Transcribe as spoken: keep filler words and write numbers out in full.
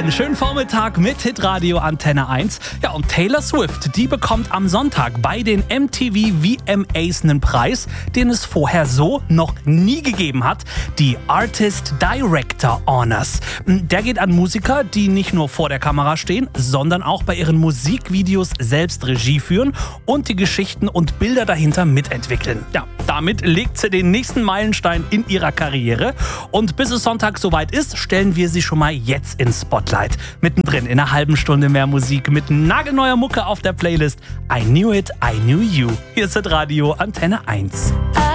einen schönen Vormittag mit Hitradio Antenne eins. Ja, und Taylor Swift, die bekommt am Sonntag bei den M T V V M As einen Preis, den es vorher so noch nie gegeben hat. Die Artist Director Honors. Der geht an Musiker, die nicht nur vor der Kamera stehen, sondern auch bei ihren Musikvideos selbst Regie führen und die Geschichten und Bilder dahinter mitentwickeln. Ja, damit legt sie den nächsten Meilenstein in ihrer Karriere. Und bis es Sonntag soweit ist, stellen wir sie schon mal jetzt ins Spotlight. Mittendrin in einer halben Stunde mehr Musik mit nagelneuer Mucke auf der Playlist I Knew It, I Knew You. Hier ist das Radio Antenne eins.